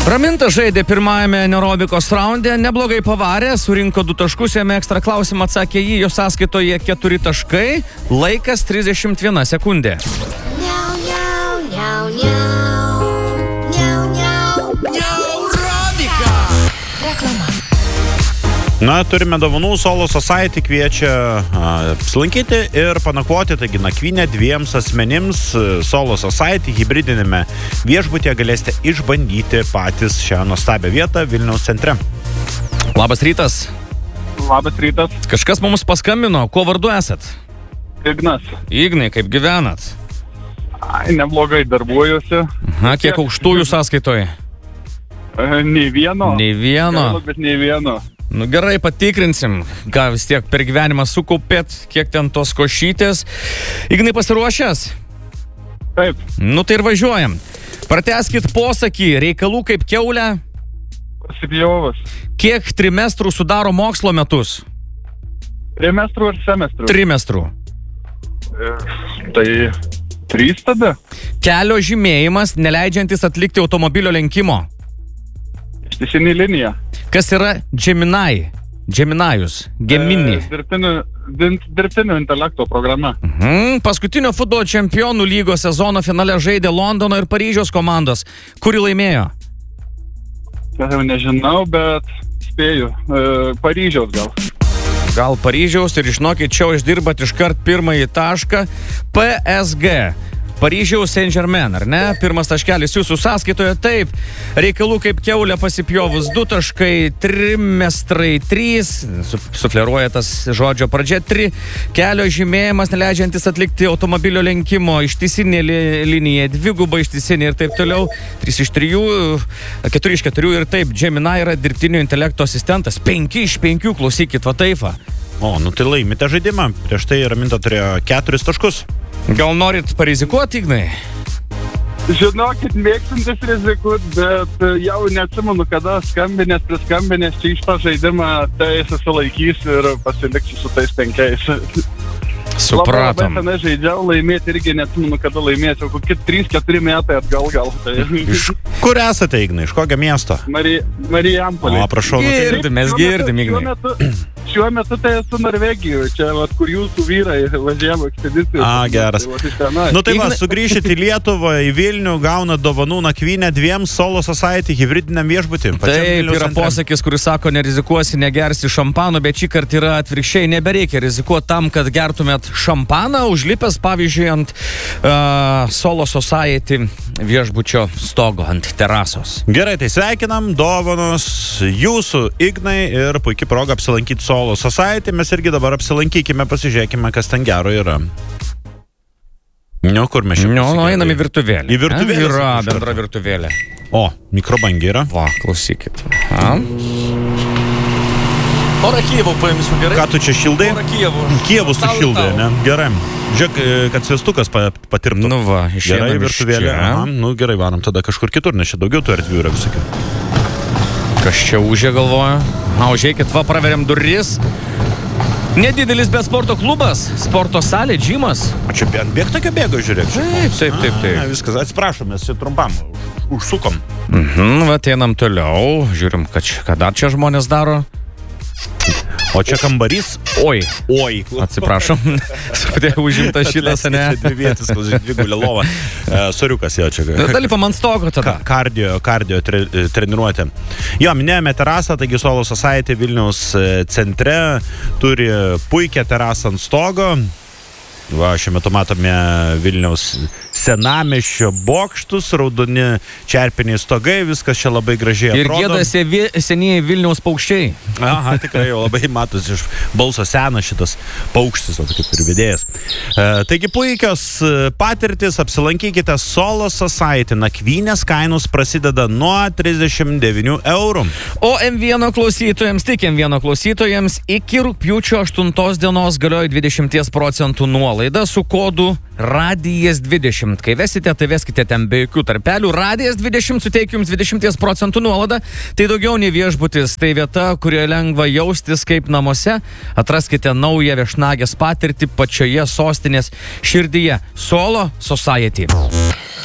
Raminta žaidė pirmajame anaerobikos raunde, neblogai pavarė, surinko 2 taškus, jame ekstra klausimą atsakė jį, jo sąskaitoje 4 taškai, laikas 31 sekundė. Na, turime dovanų, Solo Society kviečia apsilankyti ir panakvoti, taigi nakvynę 2 asmenims Solo Society hibridinėme viešbutyje galėsite išbandyti patys šią nuostabią vietą Vilniaus centre. Labas rytas. Labas rytas. Kažkas mums paskambino, kuo vardu esat? Ignas. Ignai, kaip gyvenat? Neblogai darbuojuosi. Kiek aukštųjų sąskaitoje? Nei vieno. Nei vieno. Gaila, bet nei vieno. Nu gerai, patikrinsim, ką vis tiek per gyvenimą sukaupėt, kiek ten tos košytės. Ignai, pasiruošęs? Taip. Nu tai ir važiuojam. Pratęskit posakį, reikalų kaip kiaulė. Pasipjovas. Kiek trimestrų sudaro mokslo metus? Trimestrų ar semestrų? Trimestrų. Tai 3 tada. Kelio žymėjimas, neleidžiantis atlikti automobilio lenkimo. Ištisinė linija. Kas yra Gemini? Geminajus. Gemini. Dirbtinio intelekto programa. Paskutinio futbolo čempionų lygos sezono finale žaidė Londono ir Paryžiaus komandos. Kuri laimėjo? Jau nežinau, bet spėju. Paryžiaus gal. Gal Paryžiaus ir žinokit, čia uždirbat iškart pirmąjį tašką. PSG. Paryžiaus Saint-Germain, ar ne? Pirmas taškelis jūsų sąskaitoje, taip. Reikalų kaip kiaulė pasipjovus 2 taškai, trimestrai 3, sufleruoja tas žodžio pradžia 3, kelio žymėjimas neleidžiantis atlikti automobilio lenkimo, ištisinė linija, 2 ištisinė ir taip toliau, 3 iš 3, 4 iš 4 ir taip. Gemini yra dirbtinio intelekto asistentas, 5 iš 5, klausykit, va taip. O, nu tai laimite žaidimą. Prieš tai Raminta turėjo 4 taškus. Gal norit parizikuoti, Ignai? Žinokit, mėgstantis rizikuot, bet jau neatsimenu, kada skambinės, priskambinės čia iš tą žaidimą, tai susilaikys ir pasiliksiu su tais 5. Supratom. Labai senai žaidžiau, laimėti irgi neatsimenu, kada laimėsiu, kokie 3-4 metai atgal gal. Tai. Kur esate, Ignai? Iš kokio miesto? Marijampolė. O, prašau. Mes girdim, Ignai. Šiuo metu tai esu Norvegijoje, čia kur jūsų vyrai važiavo ekspedicijos. Geras. Nu tai va, sugrįšit į Lietuvą, į Vilnių, gaunat dovanų nakvynę 2 Solo Society hibridiniam viešbutį. Taip, yra posakis, kuris sako, nerizikuosi, negersi šampano, bet šį kartą yra atvirkščiai, nebereikia rizikuoti tam, kad gertumėt šampaną, užlipęs pavyzdžiui ant Solo Society viešbučio stogo, ant terasos. Gerai, tai sveikinam, dovanos jūsų, Ignai, ir puikiai proga apsilankyti Solo Society. Mes irgi dabar apsilankykime, pasižiūrėkime, kas ten gero yra. Kur mes čia einam į virtuvėlę. Į virtuvėlę? Yra bendra virtuvėlė. O, mikrobangė yra. Va, klausykit. Porą Kijevų paimsiu, gerai? Ką tu čia šildai? Porą Kijevų. Kijevų sušildai, ne? Gerai. Žiūrėk, kad sviestukas patirptų. Nu va, išeinam gerai, virtuvėlė. Nu gerai, varom tada kažkur kitur, nes čia daugiau tų erdvių yra visokių. Kas čia užė galvoja? Užėkit, va, praveriam duris. Nedidelis, bet sporto klubas, sporto salė, džimas. O čia bėg tokio bėgo, žiūrėk. Taip. Viskas, atsiprašom, mes čia trumpam užsukom. Va, einam toliau, žiūrim, ką dar čia žmonės daro. O čia kambarys? Oi. Atsiprašom. Supratėjau, užimta šitas, ne? Čia 2 vietas, 2 gulė lova. Soriukas jo čia. Dalipam ant stogo tada. Kardio treniruotė. Jo, minėjome terasą, taigi Solo Society Vilniaus centre turi puikią terasą ant stogo. Va, šiuo metu matome Vilniaus senamiesčio bokštus, raudoni čerpiniai stogai, viskas čia labai gražiai atrodo. Ir gėda senieji Vilniaus paukščiai. Aha, tikrai jau labai matos iš balso senas šitas paukštis, o kaip ir vedėjas. Taigi puikios patirtis, apsilankykite Solo Society, nakvynės kainos prasideda nuo 39 €. O M1 klausytojams, tik M1 klausytojams, iki rugpjūčio 8 dienos galioja 20% nuolaida su kodu Radijas 20. Kai vesite, tai veskite ten be jokių tarpelių. Radijas 20 suteikia jums 20% nuolaidą. Tai daugiau nei viešbutis, tai vieta, kurioje lengva jaustis kaip namuose. Atraskite naują viešnagės patirtį pačioje sostinės širdyje. Solo Society.